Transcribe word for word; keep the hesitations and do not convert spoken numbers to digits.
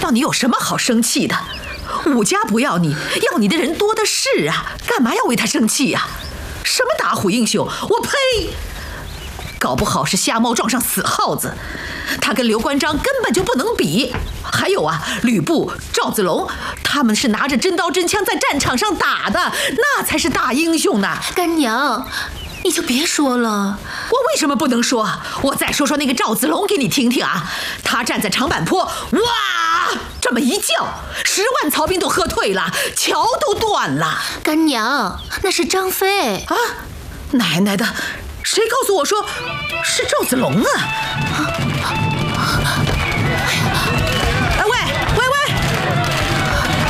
叫你有什么好生气的？武家不要你，要你的人多的是啊，干嘛要为他生气呀？什么打虎英雄，我呸！搞不好是瞎猫撞上死耗子，他跟刘关张根本就不能比。还有啊，吕布、赵子龙，他们是拿着真刀真枪在战场上打的，那才是大英雄呢。 干娘，你就别说了。 我为什么不能说？我再说说那个赵子龙给你听听啊。他站在长坂坡，哇，这么一叫，十万曹兵都喝退了，桥都断了。 干娘，那是张飞啊！奶奶的，谁告诉我说是赵子龙啊？ 啊